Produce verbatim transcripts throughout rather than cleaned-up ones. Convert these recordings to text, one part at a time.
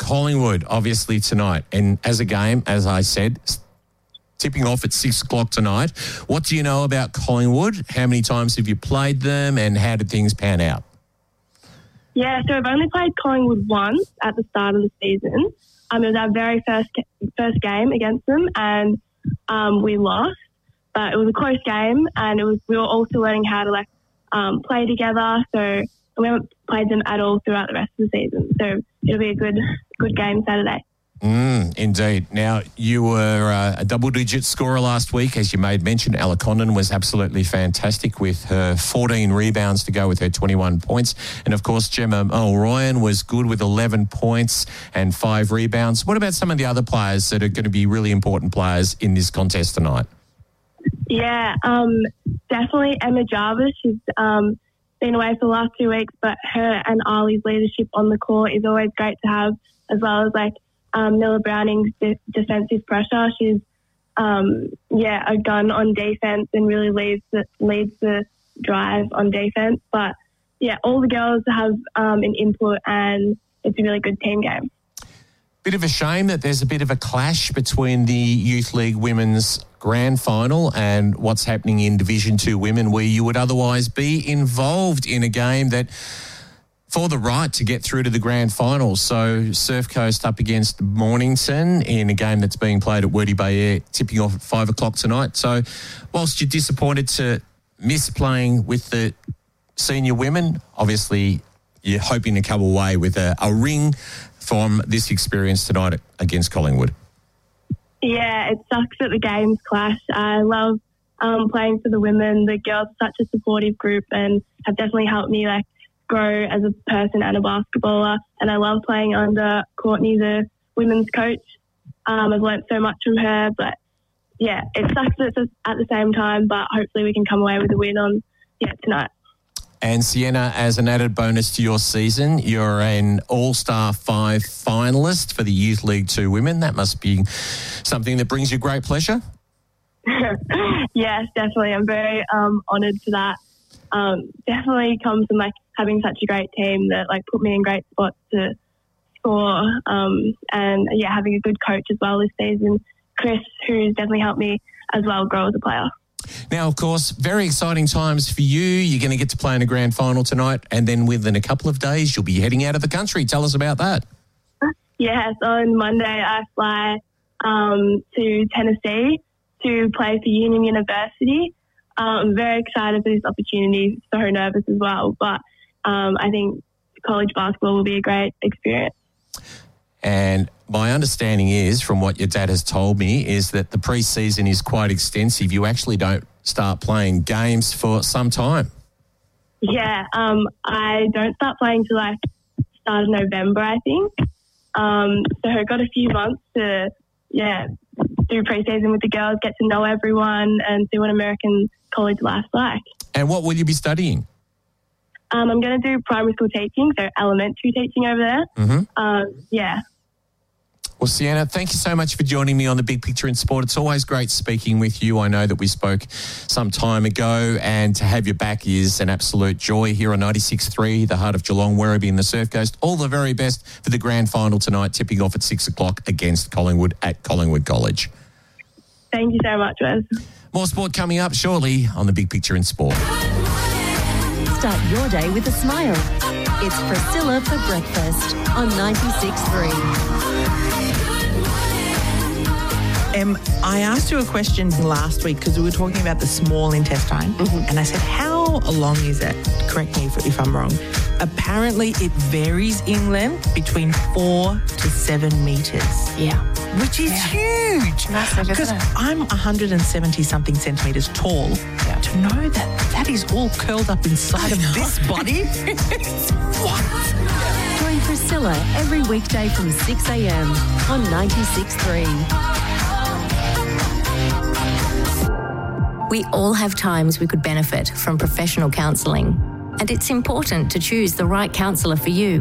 Collingwood, obviously, tonight. And as a game, as I said, tipping off at six o'clock tonight. What do you know about Collingwood? How many times have you played them and how did things pan out? Yeah, so I've only played Collingwood once at the start of the season. Um, it was our very first first game against them, and um, we lost. But it was a close game, and it was we were also learning how to like um, play together. So we haven't played them at all throughout the rest of the season. So it'll be a good good game Saturday. Mm, indeed. Now, you were uh, a double-digit scorer last week. As you made mention, Ella Condon was absolutely fantastic with her fourteen rebounds to go with her twenty-one points. And, of course, Gemma Mulroyan was good with eleven points and five rebounds. What about some of the other players that are going to be really important players in this contest tonight? Yeah, um, definitely Emma Jarvis. She's um, been away for the last two weeks, but her and Ali's leadership on the court is always great to have, as well as, like, Um, Miller Browning's de- defensive pressure. She's, um, yeah, a gun on defense and really leads the, leads the drive on defense. But, yeah, all the girls have um, an input and it's a really good team game. Bit of a shame that there's a bit of a clash between the Youth League Women's Grand Final and what's happening in Division Two Women, where you would otherwise be involved in a game that for the right to get through to the grand final. So Surf Coast up against Mornington in a game that's being played at Wordy Bay Air, tipping off at five o'clock tonight. So whilst you're disappointed to miss playing with the senior women, obviously you're hoping to come away with a, a ring from this experience tonight against Collingwood. Yeah, it sucks that the games clash. I love um, playing for the women. The girls are such a supportive group and have definitely helped me like grow as a person and a basketballer, and I love playing under Courtney, the women's coach. Um, I've learnt so much from her, but yeah, it sucks that it's at the same time, but hopefully we can come away with a win on yeah tonight. And Sienna, as an added bonus to your season, you're an All-Star five finalist for the Youth League Two Women. That must be something that brings you great pleasure. Yes, definitely. I'm very um, honoured for that. Um, definitely comes from like having such a great team that like put me in great spots to score, um, and yeah, having a good coach as well this season, Chris, who's definitely helped me as well grow as a player. Now, of course, very exciting times for you. You're going to get to play in a grand final tonight, and then within a couple of days, you'll be heading out of the country. Tell us about that. Yes, on Monday I fly um, to Tennessee to play for Union University. Um, I'm very excited for this opportunity, so nervous as well, but um, I think college basketball will be a great experience. And my understanding is, from what your dad has told me, is that the pre-season is quite extensive. You actually don't start playing games for some time. Yeah, um, I don't start playing till like start of November, I think. Um, so I got a few months to, yeah, do pre-season with the girls, get to know everyone and see what American college life's like. And what will you be studying? Um, I'm going to do primary school teaching, so elementary teaching over there. Mm-hmm. Um, yeah. Well, Sienna, thank you so much for joining me on The Big Picture in Sport. It's always great speaking with you. I know that we spoke some time ago, and to have you back is an absolute joy here on ninety-six point three, the heart of Geelong, Werribee and the Surf Coast. All the very best for the grand final tonight, tipping off at six o'clock against Collingwood at Collingwood College. Thank you so much, Wes. More sport coming up shortly on The Big Picture in Sport. Start your day with a smile. It's Priscilla for breakfast on ninety-six point three. Um, I asked you a question last week because we were talking about the small intestine, mm-hmm. and I said, how long is it? Correct me if, if I'm wrong. Apparently, it varies in length between four to seven metres. Yeah. Which is yeah. huge. Massive, because isn't it? I'm one hundred seventy something centimetres tall. Yeah. To know that that is all curled up inside of this body. What? Join Priscilla every weekday from six a.m. on ninety-six point three. We all have times we could benefit from professional counselling, and it's important to choose the right counsellor for you.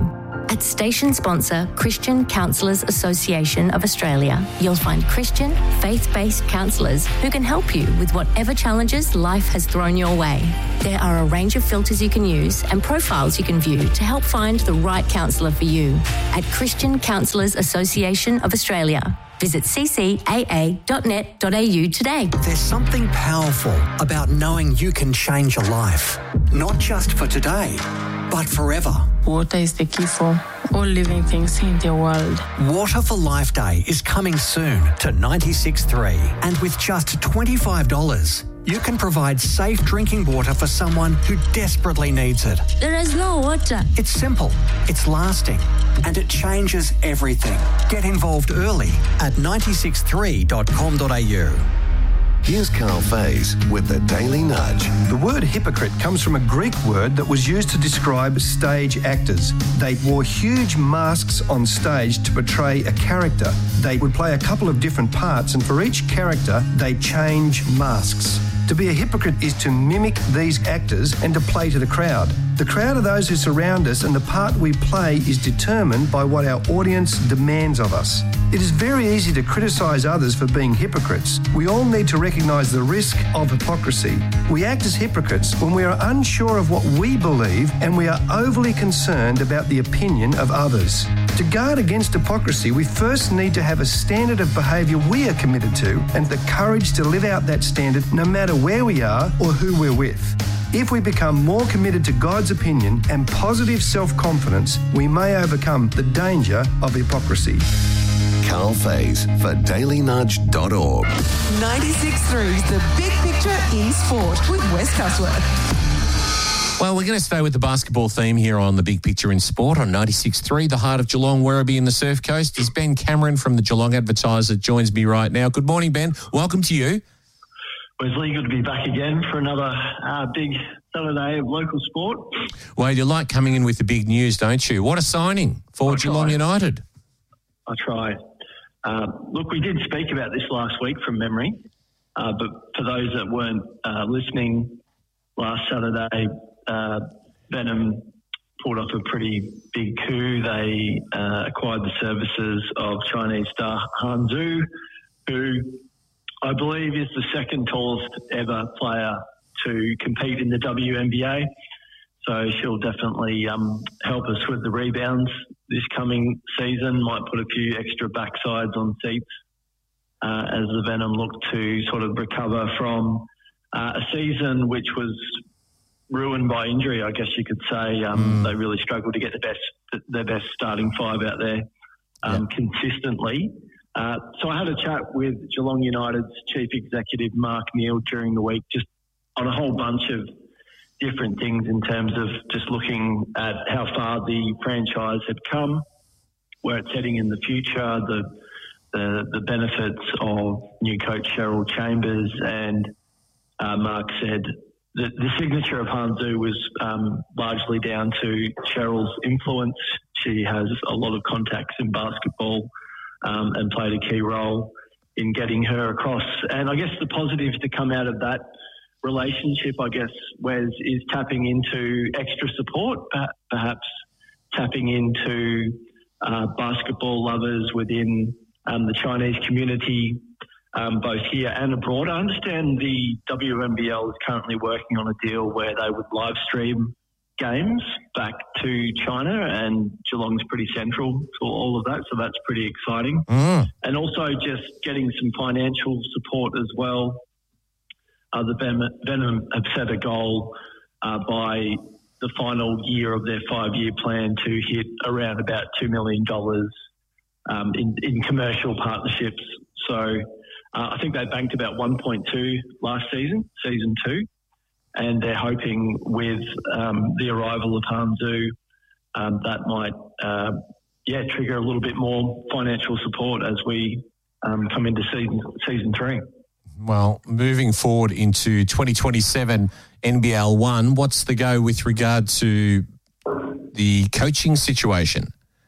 At station sponsor Christian Counsellors Association of Australia, you'll find Christian, faith-based counsellors who can help you with whatever challenges life has thrown your way. There are a range of filters you can use and profiles you can view to help find the right counsellor for you. At Christian Counsellors Association of Australia, visit c c a a dot net dot a u today. There's something powerful about knowing you can change a life, not just for today, but forever. Water is the key for all living things in the world. Water for Life Day is coming soon to ninety-six point three, and with just twenty-five dollars, you can provide safe drinking water for someone who desperately needs it. There is no water. It's simple, it's lasting, and it changes everything. Get involved early at ninety-six three dot com dot a u. Here's Carl Faze with the Daily Nudge. The word hypocrite comes from a Greek word that was used to describe stage actors. They wore huge masks on stage to portray a character. They would play a couple of different parts, and for each character, they change masks. To be a hypocrite is to mimic these actors and to play to the crowd. The crowd are those who surround us, and the part we play is determined by what our audience demands of us. It is very easy to criticise others for being hypocrites. We all need to recognise the risk of hypocrisy. We act as hypocrites when we are unsure of what we believe and we are overly concerned about the opinion of others. To guard against hypocrisy, we first need to have a standard of behaviour we are committed to and the courage to live out that standard no matter where we are or who we're with. If we become more committed to God's opinion and positive self-confidence, we may overcome the danger of hypocrisy. Carl Faze for daily nudge dot org. ninety-six point three's The Big Picture in Sport with Wes Cusworth. Well, we're going to stay with the basketball theme here on The Big Picture in Sport on ninety-six point three, the heart of Geelong, Werribee and the Surf Coast. Is Ben Cameron from the Geelong Advertiser joins me right now. Good morning, Ben. Welcome to you. Wesley, good to be back again for another uh, big Saturday of local sport. Well, you like coming in with the big news, don't you? What a signing for I Geelong try. United. I try. Uh, look, we did speak about this last week from memory, uh, but for those that weren't uh, listening, last Saturday, uh, Venom pulled off a pretty big coup. They uh, acquired the services of Chinese star Han Zhu, who I believe is the second tallest ever player to compete in the W N B A. So she'll definitely um, help us with the rebounds this coming season, might put a few extra backsides on seats uh, as the Venom look to sort of recover from uh, a season which was ruined by injury, I guess you could say. Um, mm. They really struggled to get the best, their best starting five out there um, yeah. consistently. Uh, so I had a chat with Geelong United's Chief Executive, Mark Neal, during the week, just on a whole bunch of different things in terms of just looking at how far the franchise had come, where it's heading in the future, the the, the benefits of new coach Cheryl Chambers, and uh, Mark said that the signature of Han Zhu was um, largely down to Cheryl's influence. She has a lot of contacts in basketball um, and played a key role in getting her across. And I guess the positives to come out of that relationship, I guess, Wes, is tapping into extra support, perhaps tapping into uh, basketball lovers within um, the Chinese community, um, both here and abroad. I understand the W N B L is currently working on a deal where they would live stream games back to China, and Geelong's pretty central to all of that, so that's pretty exciting. Mm. And also just getting some financial support as well. Uh, the Venom have set a goal uh, by the final year of their five-year plan to hit around about two million dollars um, in, in commercial partnerships. So uh, I think they banked about one point two last season, season two, and they're hoping with um, the arrival of Han Zhu, um, that might, uh, yeah, trigger a little bit more financial support as we um, come into season season three. Well, moving forward into twenty twenty-seven N B L one, what's the go with regard to the coaching situation?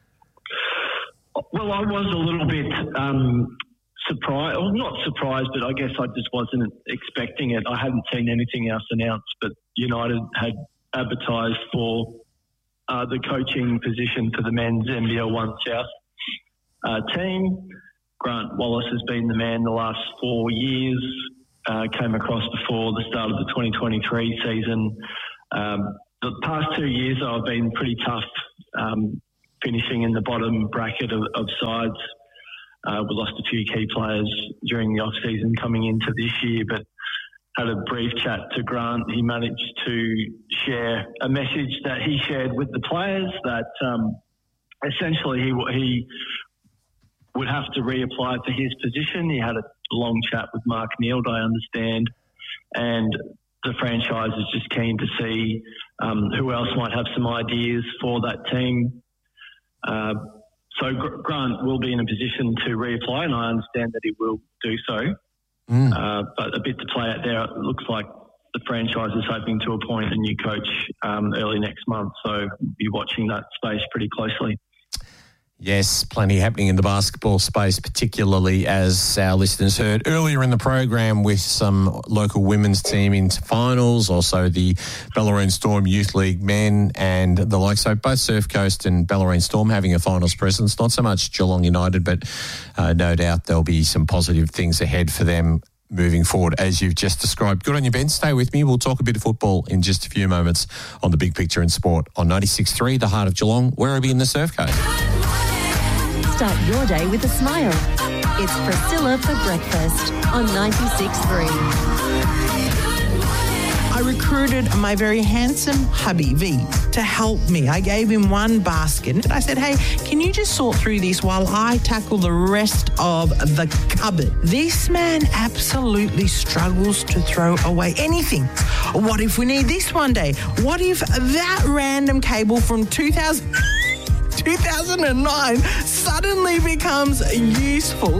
Well, I was a little bit um, surprised, or not surprised, but I guess I just wasn't expecting it. I hadn't seen anything else announced, but United had advertised for uh, the coaching position for the men's N B L One South uh, team. Grant Wallace has been the man the last four years, uh, came across before the start of the twenty twenty-three season. Um, the past two years have been pretty tough, um, finishing in the bottom bracket of, of sides. Uh, we lost a few key players during the off-season coming into this year, but had a brief chat to Grant. He managed to share a message that he shared with the players that um, essentially he he would have to reapply for his position. He had a long chat with Mark Neild, I understand, and the franchise is just keen to see um, who else might have some ideas for that team. Uh, so Gr- Grant will be in a position to reapply, and I understand that he will do so. Mm. Uh, but a bit to play out there. It looks like the franchise is hoping to appoint a new coach um, early next month, so we'll be watching that space pretty closely. Yes, plenty happening in the basketball space, particularly as our listeners heard earlier in the program with some local women's team into finals, also the Bellarine Storm Youth League men and the like. So both Surf Coast and Bellarine Storm having a finals presence, not so much Geelong United, but uh, no doubt there'll be some positive things ahead for them moving forward, as you've just described. Good on you, Ben. Stay with me. We'll talk a bit of football in just a few moments on The Big Picture in Sport on ninety-six point three, the heart of Geelong, Werribee in the Surf Coast. Start your day with a smile. It's Priscilla for breakfast on ninety-six point three. I recruited my very handsome hubby, V, to help me. I gave him one basket. I said, hey, can you just sort through this while I tackle the rest of the cupboard? This man absolutely struggles to throw away anything. What if we need this one day? What if that random cable from two thousand... two thousand nine suddenly becomes useful?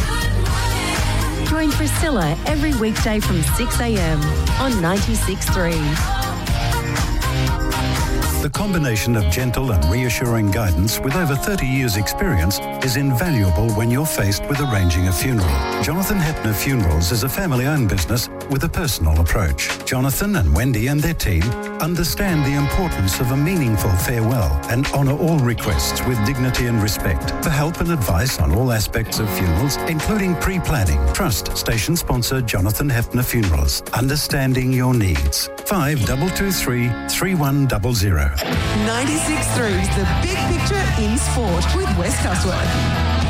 Join Priscilla every weekday from six a.m. on ninety-six point three. The combination of gentle and reassuring guidance with over thirty years' experience is invaluable when you're faced with arranging a funeral. Jonathan Hepner Funerals is a family-owned business with a personal approach. Jonathan and Wendy and their team understand the importance of a meaningful farewell and honour all requests with dignity and respect. For help and advice on all aspects of funerals, including pre-planning, trust station sponsor Jonathan Hepner Funerals. Understanding your needs. five two two three, three one zero zero. ninety-six point three is The Big Picture in Sport with West Cusworth.